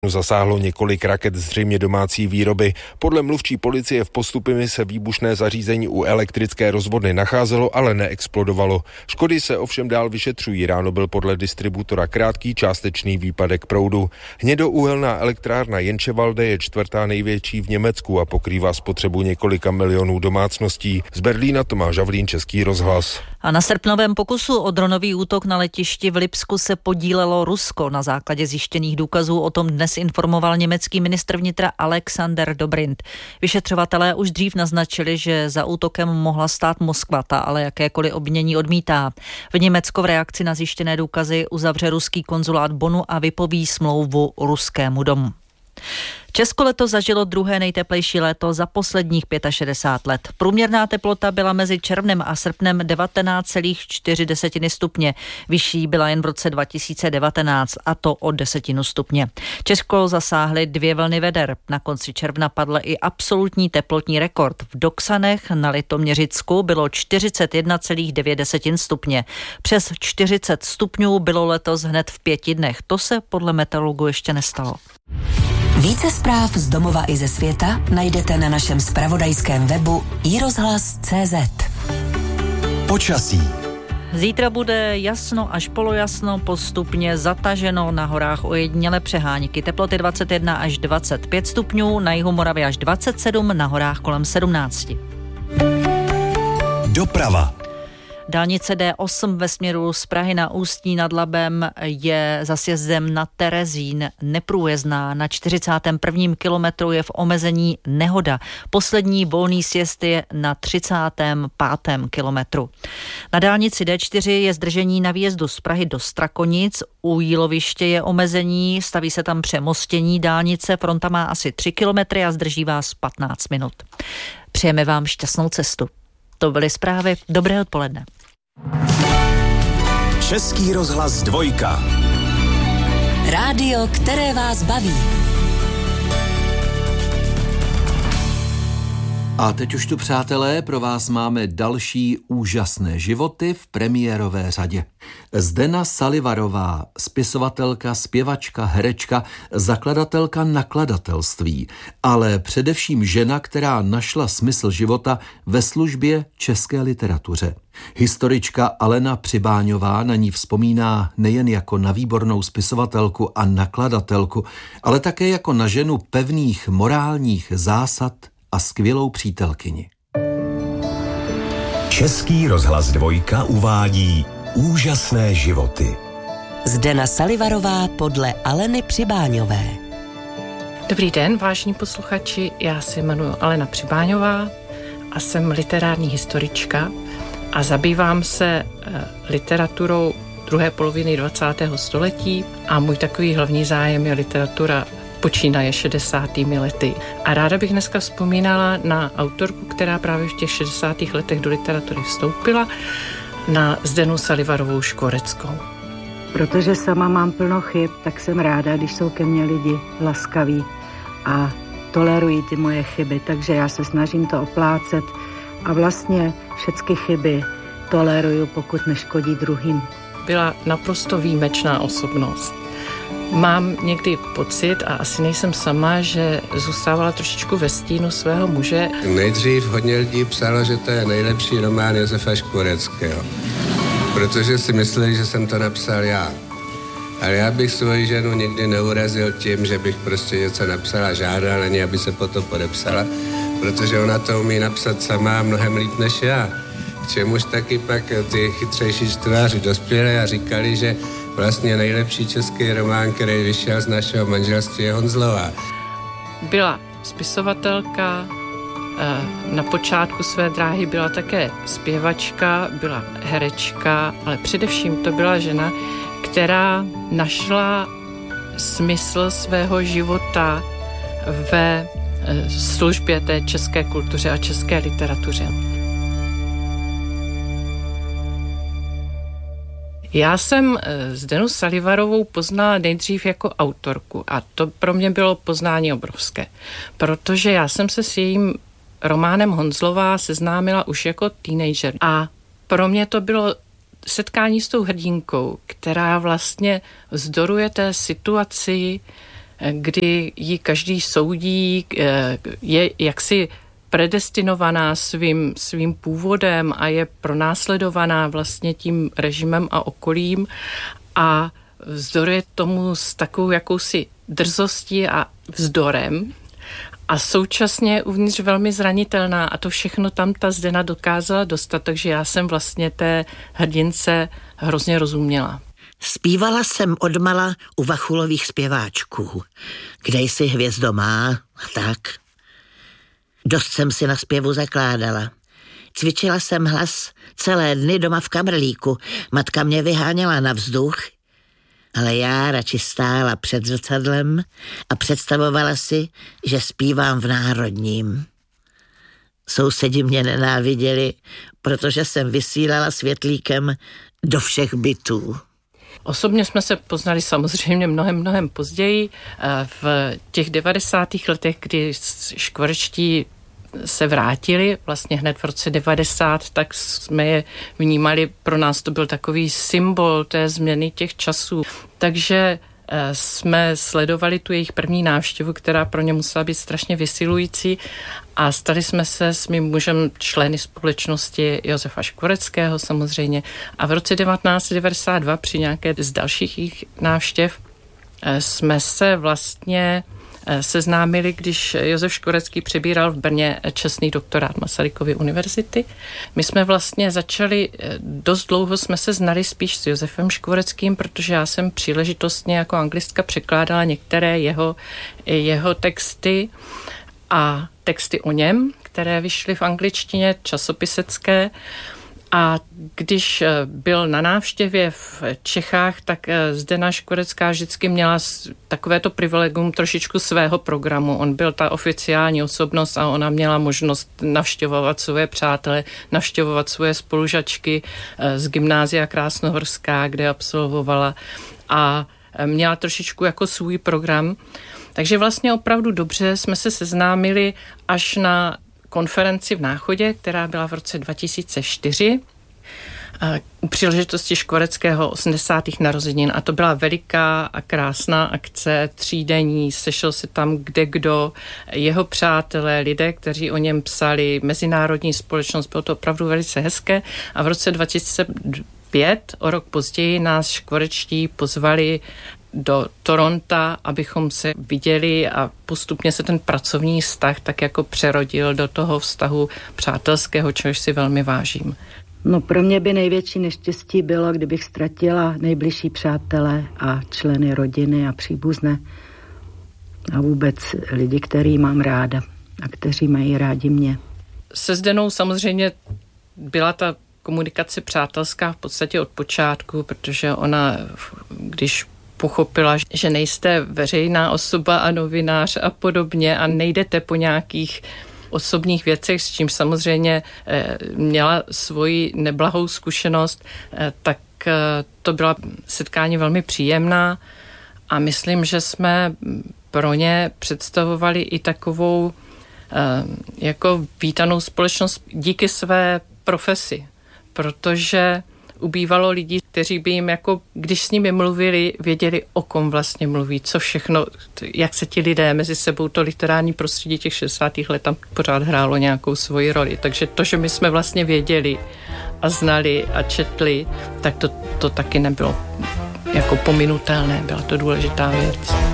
Zasáhlo několik raket zřejmě domácí výroby. Podle mluvčí policie v Postupimi se výbušné zařízení u elektrické rozvodny nacházelo, ale neexplodovalo. Škody se ovšem dál vyšetřují. Ráno byl podle distributora krátký částečný výpadek proudu. Hnědouhelná elektrárna Jenčevalde je čtvrtá největší v Německu a pokrývá spotřebu několika milionů domácností. Z Berlína Tomáš Havlín, Český rozhlas. A na srpnovém pokusu o dronový útok na letišti v Lipsku se podílelo Rusko. Na základě zjištěných důkazů o tom dnes informoval německý ministr vnitra Alexander Dobrindt. Vyšetřovatelé už dřív naznačili, že za útokem mohla stát Moskva, ta ale jakékoliv obvinění odmítá. V Německu v reakci na zjištěné důkazy uzavře ruský konzulát Bonnu a vypoví smlouvu ruskému domu. Česko letos zažilo druhé nejteplejší léto za posledních 65 let. Průměrná teplota byla mezi červnem a srpnem 19,4 stupně. Vyšší byla jen v roce 2019, a to o 10 stupně. Česko zasáhly 2 vlny veder. Na konci června padl i absolutní teplotní rekord. V Doksanech na Litoměřicku bylo 41,9 stupně. Přes 40 stupňů bylo letos hned v 5 dnech. To se podle meteorologů ještě nestalo. Více zpráv z domova i ze světa najdete na našem zpravodajském webu iRozhlas.cz. Počasí. Zítra bude jasno až polojasno, postupně zataženo, na horách ojediněle přehánky. Teploty 21 až 25 stupňů, na jihu Moravy až 27, na horách kolem 17. Doprava. Dálnice D8 ve směru z Prahy na Ústí nad Labem je za sjezdem na Terezín neprůjezdná. Na 41. kilometru je v omezení nehoda. Poslední volný sjezd je na 35. kilometru. Na dálnici D4 je zdržení na výjezdu z Prahy do Strakonic. U Jíloviště je omezení, staví se tam přemostění dálnice. Fronta má asi 3 kilometry a zdrží vás 15 minut. Přejeme vám šťastnou cestu. To byly zprávy. Dobré odpoledne. Český rozhlas 2. Rádio, které vás baví. A teď už tu, přátelé, pro vás máme další úžasné životy v premiérové řadě. Zdena Salivarová, spisovatelka, zpěvačka, herečka, zakladatelka nakladatelství, ale především žena, která našla smysl života ve službě české literatuře. Historička Alena Přibáňová na ní vzpomíná nejen jako na výbornou spisovatelku a nakladatelku, ale také jako na ženu pevných morálních zásad a skvělou přítelkyni. Český rozhlas 2 uvádí úžasné životy. Zdena Salivarová podle Aleny Přibáňové. Dobrý den, vážení posluchači, já se jmenuji Alena Přibáňová a jsem literární historička a zabývám se literaturou druhé poloviny 20. století a můj takový hlavní zájem je literatura počínaje 60. lety. A ráda bych dneska vzpomínala na autorku, která právě v těch 60. letech do literatury vstoupila, na Zdenu Salivarovou Škvoreckou. Protože sama mám plno chyb, tak jsem ráda, když jsou ke mně lidi laskaví a tolerují ty moje chyby, takže já se snažím to oplácet a vlastně všechny chyby toleruju, pokud neškodí druhým. Byla naprosto výjimečná osobnost. Mám někdy pocit, a asi nejsem sama, že zůstávala trošičku ve stínu svého muže. Nejdřív hodně lidí psalo, že to je nejlepší román Josefa Škvoreckého, protože si mysleli, že jsem to napsal já. Ale já bych svoji ženu nikdy neurazil tím, že bych prostě něco napsal a žádal na ní, aby se potom podepsala, protože ona to umí napsat sama mnohem líp než já. K čemuž taky pak ty chytřejší čtenáři dospěli a říkali, že vlastně nejlepší český román, který vyšel z našeho manželství, je Honzlová. Byla spisovatelka, na počátku své dráhy byla také zpěvačka, byla herečka, ale především to byla žena, která našla smysl svého života ve službě té české kultuře a české literatuře. Já jsem Zdenu Salivarovou poznala nejdřív jako autorku a to pro mě bylo poznání obrovské, protože já jsem se s jejím románem Honzlová seznámila už jako teenager a pro mě to bylo setkání s tou hrdinkou, která vlastně vzdoruje té situaci kdy ji každý soudí, je jaksi predestinovaná svým původem a je pronásledovaná vlastně tím režimem a okolím a vzdoruje tomu s takovou jakousi drzostí a vzdorem a současně uvnitř velmi zranitelná a to všechno tam ta Zdena dokázala dostat, takže já jsem vlastně té hrdince hrozně rozuměla. Zpívala jsem odmala u Vachulových zpěváčků. Kde jsi hvězdo má a tak. Dost jsem si na zpěvu zakládala. Cvičila jsem hlas celé dny doma v kamrlíku. Matka mě vyháněla na vzduch, ale já radši stála před zrcadlem a představovala si, že zpívám v Národním. Sousedi mě nenáviděli, protože jsem vysílala světlíkem do všech bytů. Osobně jsme se poznali samozřejmě mnohem později. V těch 90. letech, kdy škvorečtí se vrátili, vlastně hned v roce 90, tak jsme je vnímali, pro nás to byl takový symbol té změny těch časů. Takže jsme sledovali tu jejich první návštěvu, která pro ně musela být strašně vysilující a stali jsme se s mým mužem členy společnosti Josefa Škvoreckého samozřejmě a v roce 1992 při nějaké z dalších jejich návštěv jsme se vlastně seznámili, když Josef Škvorecký přebíral v Brně čestný doktorát Masarykovy univerzity. My jsme vlastně začali, dost dlouho jsme se znali spíš s Josefem Škvoreckým, protože já jsem příležitostně jako anglistka překládala některé jeho texty a texty o něm, které vyšly v angličtině, časopisecké. A když byl na návštěvě v Čechách, tak Zdena Škvorecká vždycky měla takovéto privilegium trošičku svého programu. On byl ta oficiální osobnost a ona měla možnost navštěvovat své přátele, navštěvovat svoje spolužačky z gymnázia Krásnohorská, kde absolvovala a měla trošičku jako svůj program. Takže vlastně opravdu dobře jsme se seznámili až na konferenci v Náchodě, která byla v roce 2004 u příležitosti Škvoreckého 80. narozenin a to byla veliká a krásná akce, 3denní, sešel se tam kdekdo, jeho přátelé, lidé, kteří o něm psali, mezinárodní společnost, bylo to opravdu velice hezké a v roce 2005, o rok později, nás škvorečtí pozvali do Toronta, abychom se viděli a postupně se ten pracovní vztah tak jako přerodil do toho vztahu přátelského, čehož si velmi vážím. No pro mě by největší neštěstí bylo, kdybych ztratila nejbližší přátele a členy rodiny a příbuzné a vůbec lidi, který mám ráda a kteří mají rádi mě. Se Zdenou samozřejmě byla ta komunikace přátelská v podstatě od počátku, protože ona, když pochopila, že nejste veřejná osoba a novinář a podobně a nejdete po nějakých osobních věcech, s čím samozřejmě měla svoji neblahou zkušenost, tak to byla setkání velmi příjemná a myslím, že jsme pro ně představovali i takovou jako vítanou společnost díky své profesi, protože ubývalo lidí, kteří by jim jako, když s nimi mluvili, věděli, o kom vlastně mluví, co všechno, jak se ti lidé mezi sebou, to literární prostředí těch 60. let tam pořád hrálo nějakou svoji roli. Takže to, že my jsme vlastně věděli a znali a četli, tak to taky nebylo jako pominutelné, byla to důležitá věc.